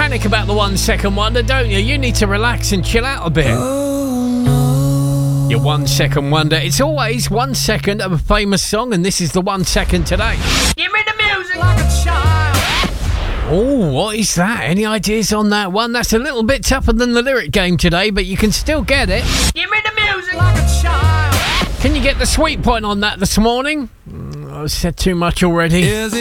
panic about the 1 second wonder, don't you? You need to relax and chill out a bit. Your 1 second wonder. It's always 1 second of a famous song, and this is the 1 second today. Give me the music like a child. Oh, what is that? Any ideas on that one? That's a little bit tougher than the lyric game today, but you can still get it. Give me the music like a child. Can you get the sweet point on that this morning? I've said too much already.